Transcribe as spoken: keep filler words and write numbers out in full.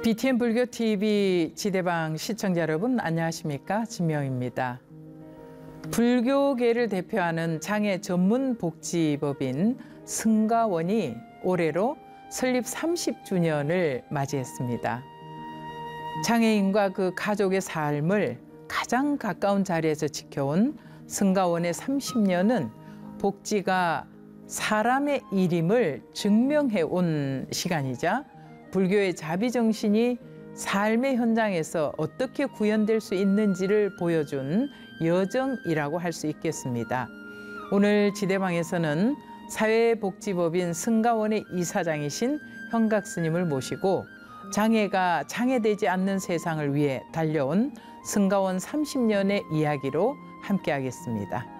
비티엔 불교 티비 지대방 시청자 여러분 안녕하십니까? 진명입니다. 불교계를 대표하는 장애 전문 복지법인 승가원이 올해로 설립 삼십 주년을 맞이했습니다. 장애인과 그 가족의 삶을 가장 가까운 자리에서 지켜온 승가원의 삼십 년은 복지가 사람의 일임을 증명해 온 시간이자 불교의 자비정신이 삶의 현장에서 어떻게 구현될 수 있는지를 보여준 여정이라고 할 수 있겠습니다. 오늘 지대방에서는 사회복지법인 승가원의 이사장이신 현각 스님을 모시고 장애가 장애되지 않는 세상을 위해 달려온 승가원 삼십 년의 이야기로 함께하겠습니다.